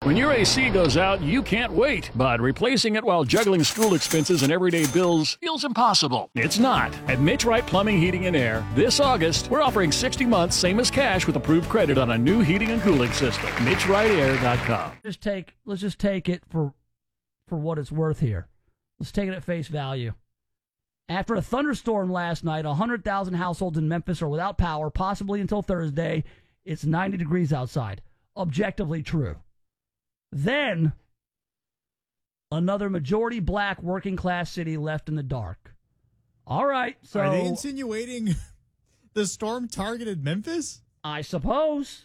When your AC goes out, you can't wait, but replacing it while juggling school expenses and everyday bills feels impossible. It's not. At Mitch Wright Plumbing, Heating, and Air, this August, we're offering 60 months, same as cash, with approved credit on a new heating and cooling system. MitchWrightAir.com. Let's just take it for what it's worth here. Let's take it at face value. After a thunderstorm last night, 100,000 households in Memphis are without power, possibly until Thursday. It's 90 degrees outside. Objectively true. Then, another majority black working class city left in the dark. All right, so... Are they insinuating the storm targeted Memphis? I suppose.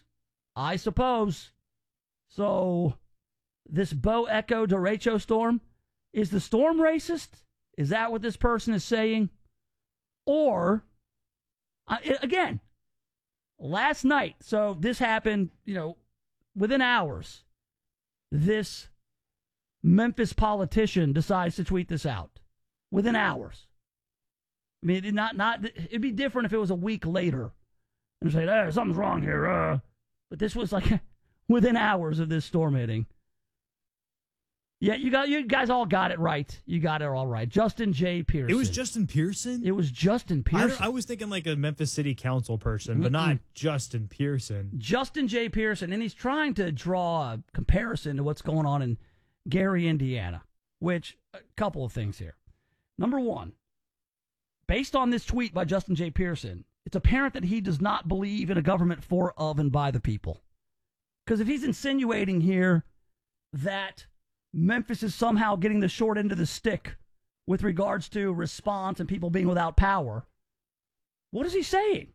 So, this Bo Echo Derecho storm, is the storm racist? Is that what this person is saying? Or, again, last night, so this happened, within hours. This Memphis politician decides to tweet this out within hours. I mean, it'd be different if it was a week later and say, "Hey, something's wrong here." But this was like within hours of this storm hitting. Yeah, you guys all got it right. You got it all right. Justin J. Pearson. It was Justin Pearson? It was Justin Pearson. I was thinking like a Memphis City Council person, but not Justin Pearson. Justin J. Pearson, and he's trying to draw a comparison to what's going on in Gary, Indiana, which, a couple of things here. Number one, based on this tweet by Justin J. Pearson, it's apparent that he does not believe in a government for, of, and by the people. Because if he's insinuating here that Memphis is somehow getting the short end of the stick with regards to response and people being without power, what is he saying?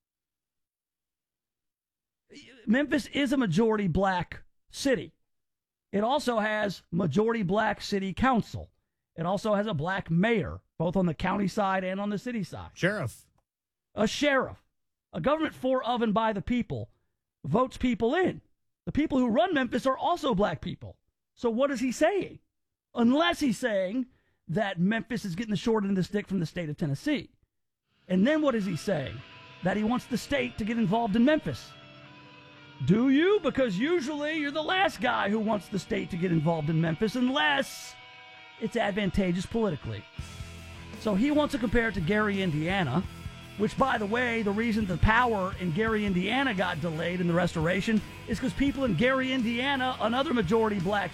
Memphis is a majority black city. It also has majority black city council. It also has a black mayor, both on the county side and on the city side. Sheriff. A sheriff. A government for, of, and by the people votes people in. The people who run Memphis are also black people. So what is he saying? Unless he's saying that Memphis is getting the short end of the stick from the state of Tennessee. And then what is he saying? That he wants the state to get involved in Memphis. Do you? Because usually you're the last guy who wants the state to get involved in Memphis unless it's advantageous politically. So he wants to compare it to Gary, Indiana, which, by the way, the reason the power in Gary, Indiana got delayed in the restoration is because people in Gary, Indiana, another majority black.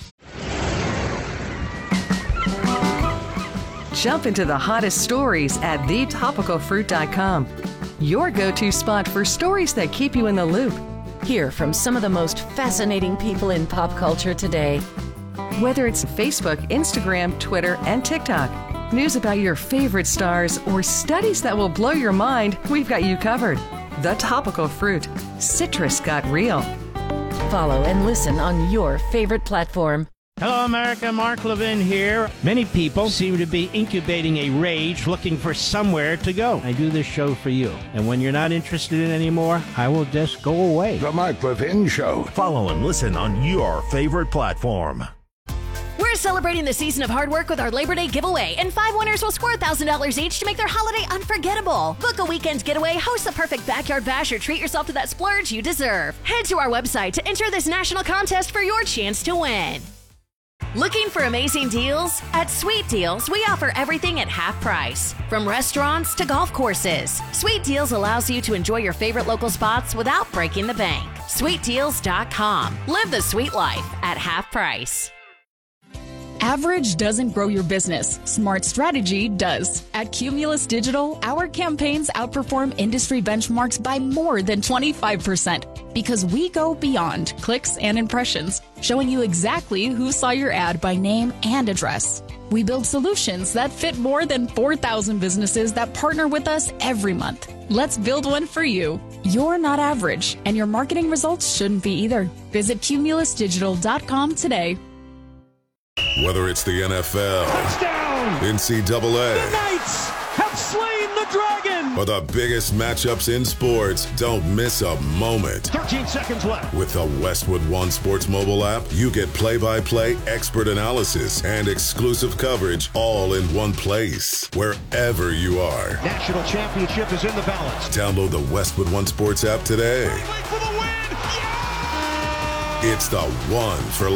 Jump into the hottest stories at thetopicalfruit.com. Your go-to spot for stories that keep you in the loop. Hear from some of the most fascinating people in pop culture today. Whether it's Facebook, Instagram, Twitter, and TikTok, news about your favorite stars, or studies that will blow your mind, we've got you covered. The Topical Fruit. Citrus got real. Follow and listen on your favorite platform. Hello, America. Mark Levin here. Many people seem to be incubating a rage looking for somewhere to go. I do this show for you. And when you're not interested in it anymore, I will just go away. The Mark Levin Show. Follow and listen on your favorite platform. We're celebrating the season of hard work with our Labor Day giveaway, and 5 winners will score $1,000 each to make their holiday unforgettable. Book a weekend getaway, host the perfect backyard bash, or treat yourself to that splurge you deserve. Head to our website to enter this national contest for your chance to win. Looking for amazing deals? At Sweet Deals, we offer everything at half price. From restaurants to golf courses, Sweet Deals allows you to enjoy your favorite local spots without breaking the bank. SweetDeals.com. Live the sweet life at half price. Average doesn't grow your business. Smart strategy does. At Cumulus Digital, our campaigns outperform industry benchmarks by more than 25% because we go beyond clicks and impressions, showing you exactly who saw your ad by name and address. We build solutions that fit more than 4,000 businesses that partner with us every month. Let's build one for you. You're not average, and your marketing results shouldn't be either. Visit cumulusdigital.com today. Whether it's the NFL, touchdown, NCAA, the Knights have slain the dragon, or the biggest matchups in sports, don't miss a moment. 13 seconds left. With the Westwood One Sports mobile app, you get play-by-play expert analysis and exclusive coverage all in one place, wherever you are. National championship is in the balance. Download the Westwood One Sports app today. For the win! Yeah! It's the one for